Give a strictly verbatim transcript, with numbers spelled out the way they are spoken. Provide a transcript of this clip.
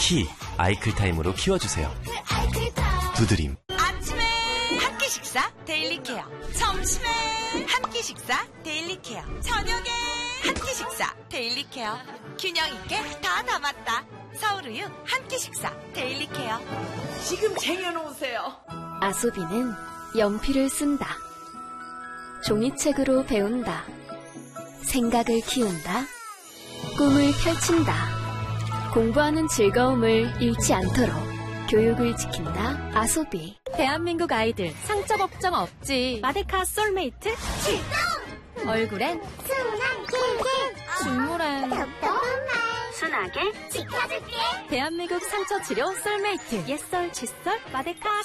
키 아이클타임으로 키워주세요. 두드림. 아침에 한 끼 식사 데일리 케어, 점심에 한 끼 식사 데일리 케어, 저녁에 한 끼 식사 데일리 케어. 균형 있게 다 담았다. 서울우유 한 끼 식사 데일리 케어. 지금 쟁여놓으세요. 아소비는 연필을 쓴다. 종이책으로 배운다. 생각을 키운다. 꿈을 펼친다. 공부하는 즐거움을 잃지 않도록 교육을 지킨다. 아소비. 대한민국 아이들 상처 걱정 없지. 마데카 솔메이트 출동! 얼굴엔 순한 긴 중물엔 똑똑한 말 순하게 지켜줄게. 대한민국 상처 치료 솔메이트. 옛설 칫솔 마데카